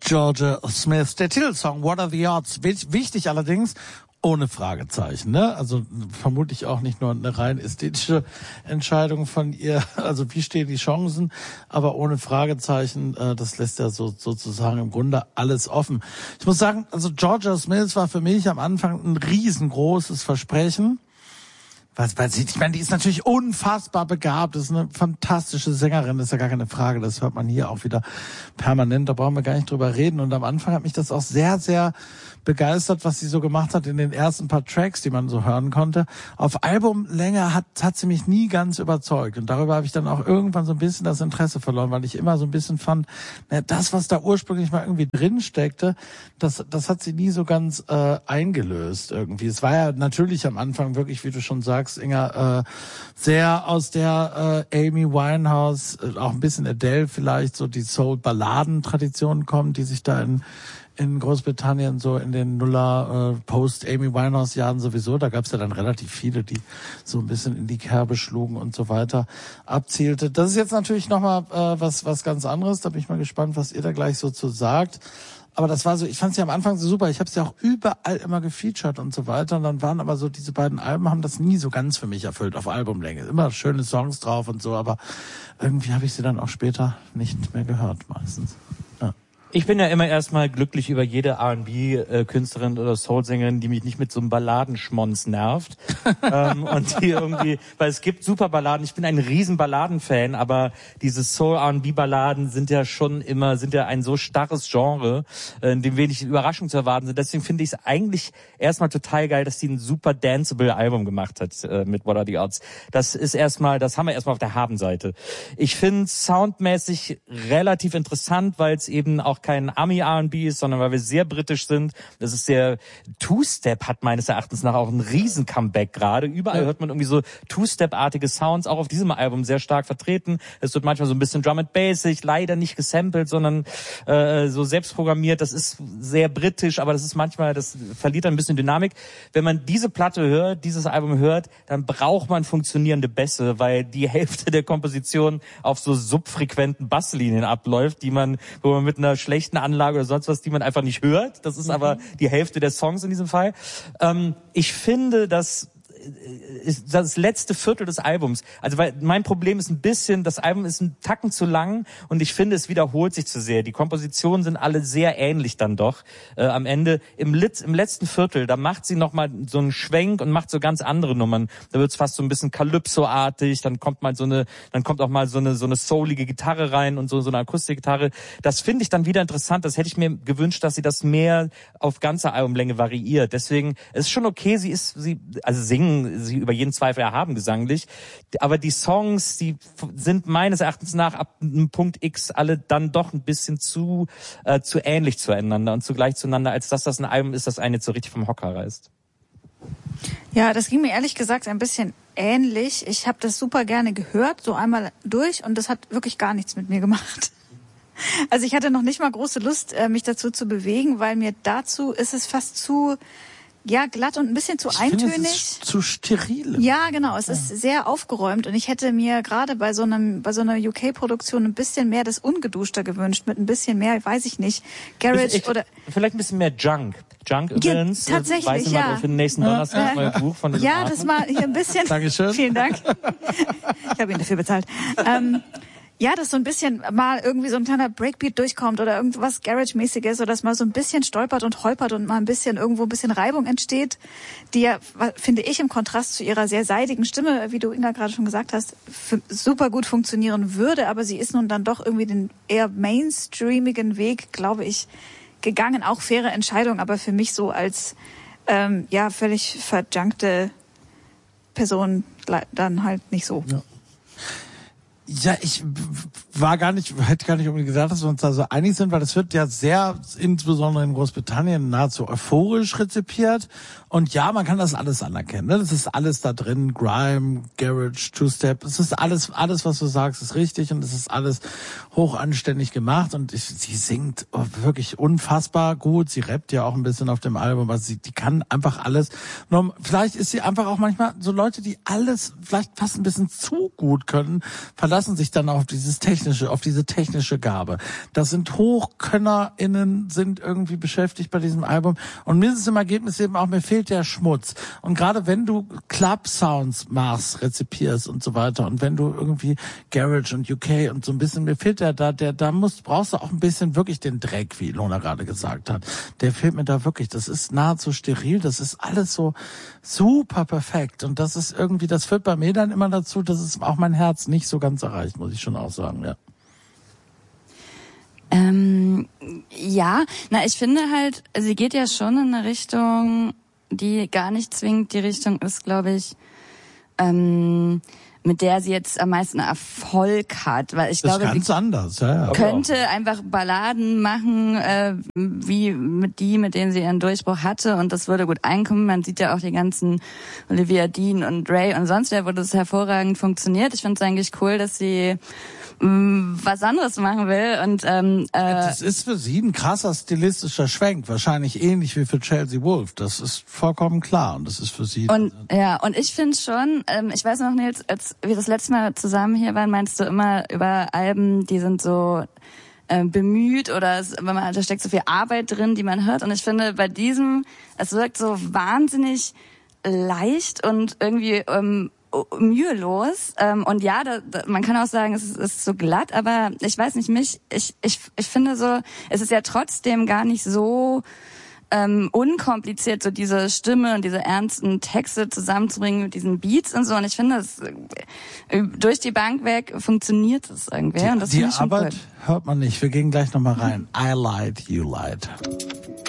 Georgia Smith. Der Titelsong What Are the Odds? Wichtig allerdings, ohne Fragezeichen, ne? Also vermutlich auch nicht nur eine rein ästhetische Entscheidung von ihr, also wie stehen die Chancen, aber ohne Fragezeichen, das lässt ja sozusagen im Grunde alles offen. Ich muss sagen, also Georgia Smith war für mich am Anfang ein riesengroßes Versprechen. Ich meine, die ist natürlich unfassbar begabt, ist eine fantastische Sängerin, ist ja gar keine Frage, das hört man hier auch wieder permanent, da brauchen wir gar nicht drüber reden. Und am Anfang hat mich das auch sehr, sehr begeistert, was sie so gemacht hat in den ersten paar Tracks, die man so hören konnte. Auf Albumlänge hat sie mich nie ganz überzeugt und darüber habe ich dann auch irgendwann so ein bisschen das Interesse verloren, weil ich immer so ein bisschen fand, das, was da ursprünglich mal irgendwie drin steckte, das hat sie nie so ganz eingelöst irgendwie. Es war ja natürlich am Anfang wirklich, wie du schon sagst, Inga, sehr aus der Amy Winehouse, auch ein bisschen Adele vielleicht, so die Soul-Balladen-Tradition kommt, die sich da in Großbritannien so in den Nuller Post-Amy Winehouse-Jahren sowieso, da gab's ja dann relativ viele, die so ein bisschen in die Kerbe schlugen und so weiter, abzielte. Das ist jetzt natürlich nochmal was ganz anderes, da bin ich mal gespannt, was ihr da gleich so zu sagt. Aber das war so, ich fand sie am Anfang so super, ich habe sie auch überall immer gefeatured und so weiter und dann waren aber so diese beiden Alben, haben das nie so ganz für mich erfüllt auf Albumlänge. Immer schöne Songs drauf und so, aber irgendwie habe ich sie dann auch später nicht mehr gehört meistens. Ja. Ich bin ja immer erstmal glücklich über jede R&B-Künstlerin oder Soul-Sängerin, die mich nicht mit so einem Balladenschmonz nervt. Und die irgendwie, weil es gibt super Balladen. Ich bin ein riesen Balladen-Fan, aber diese Soul-R&B-Balladen sind ja ein so starres Genre, in dem wenig Überraschungen zu erwarten sind. Deswegen finde ich es eigentlich erstmal total geil, dass die ein super danceable Album gemacht hat mit What Are the Odds. Das haben wir erstmal auf der Habenseite. Ich finde es soundmäßig relativ interessant, weil es eben auch kein Ami-R&B ist, sondern weil wir sehr britisch sind. Das ist sehr Two-Step hat meines Erachtens nach auch ein Riesen-Comeback gerade. Überall hört man irgendwie so Two-Step-artige Sounds, auch auf diesem Album sehr stark vertreten. Es wird manchmal so ein bisschen Drum and Bassig, leider nicht gesampelt, sondern so selbst programmiert. Das ist sehr britisch, aber das verliert dann ein bisschen Dynamik. Wenn man diese Platte hört, dieses Album hört, dann braucht man funktionierende Bässe, weil die Hälfte der Komposition auf so subfrequenten Basslinien abläuft, wo man mit einer schlechten Anlage oder sonst was, die man einfach nicht hört. Das ist aber die Hälfte der Songs in diesem Fall. Ich finde, dass ist das letzte Viertel des Albums. Also weil mein Problem ist ein bisschen, das Album ist ein Tacken zu lang und ich finde, es wiederholt sich zu sehr. Die Kompositionen sind alle sehr ähnlich dann doch. Am Ende, im letzten Viertel, da macht sie nochmal so einen Schwenk und macht so ganz andere Nummern. Da wird's fast so ein bisschen Calypso-artig, dann kommt auch mal so eine soulige Gitarre rein und so eine Akustikgitarre. Das finde ich dann wieder interessant. Das hätte ich mir gewünscht, dass sie das mehr auf ganze Albumlänge variiert. Deswegen, es ist schon okay, singen sie über jeden Zweifel erhaben gesanglich, aber die Songs, die sind meines Erachtens nach ab einem Punkt X alle dann doch ein bisschen zu ähnlich zueinander und zugleich zueinander, als dass das ein Album ist, das einen jetzt so richtig vom Hocker reißt. Ja, das ging mir ehrlich gesagt ein bisschen ähnlich. Ich habe das super gerne gehört, so einmal durch, und das hat wirklich gar nichts mit mir gemacht. Also ich hatte noch nicht mal große Lust, mich dazu zu bewegen, weil mir dazu ist es fast zu glatt und ein bisschen zu eintönig. Finde, es ist zu steril. Ja, genau. Es ist sehr aufgeräumt und ich hätte mir gerade bei so einer UK-Produktion ein bisschen mehr das Ungeduschter gewünscht, mit ein bisschen mehr, weiß ich nicht, Garage oder vielleicht ein bisschen mehr Junk übrigens. Tatsächlich, weiß immer für den nächsten Donnerstag neue Buch von ja, das mal hier ein bisschen. Dankeschön. Vielen Dank. Ich habe ihn dafür bezahlt. Ja, dass so ein bisschen mal irgendwie so ein kleiner Breakbeat durchkommt oder irgendwas Garage-mäßiges oder dass mal so ein bisschen stolpert und holpert und mal ein bisschen irgendwo ein bisschen Reibung entsteht, die ja, finde ich, im Kontrast zu ihrer sehr seidigen Stimme, wie du, Inga, gerade schon gesagt hast, super gut funktionieren würde, aber sie ist nun dann doch irgendwie den eher mainstreamigen Weg, glaube ich, gegangen. Auch faire Entscheidung, aber für mich so als völlig verjunkte Person dann halt nicht so. Ja. Ja, ich hätte gar nicht unbedingt gesagt, dass wir uns da so einig sind, weil das wird ja sehr, insbesondere in Großbritannien, nahezu euphorisch rezipiert. Und ja, man kann das alles anerkennen, ne? Das ist alles da drin, Grime, Garage, Two-Step, es ist alles, was du sagst, ist richtig und es ist alles hochanständig gemacht und sie singt wirklich unfassbar gut, sie rappt ja auch ein bisschen auf dem Album, also die kann einfach alles. Nur vielleicht ist sie einfach auch manchmal so Leute, die alles vielleicht fast ein bisschen zu gut können, verlassen verlassen sich dann auf diese technische Gabe. Das sind HochkönnerInnen, sind irgendwie beschäftigt bei diesem Album. Und mir ist es im Ergebnis eben auch, mir fehlt der Schmutz. Und gerade wenn du Club-Sounds machst, rezipierst und so weiter, und wenn du irgendwie Garage und UK und so ein bisschen, mir fehlt brauchst du auch ein bisschen wirklich den Dreck, wie Ilona gerade gesagt hat. Der fehlt mir da wirklich. Das ist nahezu steril, das ist alles so super perfekt. Und das ist irgendwie, das führt bei mir dann immer dazu, dass es auch mein Herz nicht so ganz erreicht, muss ich schon auch sagen, ja. Ich finde halt, sie geht ja schon in eine Richtung, die gar nicht zwingend die Richtung ist, glaube ich, mit der sie jetzt am meisten Erfolg hat, weil ich glaube, ganz anders, ja. Könnte einfach Balladen machen, wie mit denen sie ihren Durchbruch hatte, und das würde gut einkommen. Man sieht ja auch die ganzen Olivia Dean und Ray und sonst wer, wo das hervorragend funktioniert. Ich finde es eigentlich cool, dass sie was anderes machen will, und das ist für sie ein krasser stilistischer Schwenk, wahrscheinlich ähnlich wie für Chelsea Wolfe. Das ist vollkommen klar, und das ist für sie. Und ich finde schon, ich weiß noch, Nils, als wir das letzte Mal zusammen hier waren, meinst du immer über Alben, die sind so bemüht, oder da steckt so viel Arbeit drin, die man hört, und ich finde bei diesem, es wirkt so wahnsinnig leicht und irgendwie mühelos, und ja, man kann auch sagen, es ist so glatt, aber ich weiß nicht, ich finde so, es ist ja trotzdem gar nicht so unkompliziert, so diese Stimme und diese ernsten Texte zusammenzubringen mit diesen Beats und so, und ich finde, es durch die Bank weg funktioniert es irgendwie, und das die finde ich schon Arbeit gut. Hört man nicht, wir gehen gleich nochmal rein. I lied, you lied.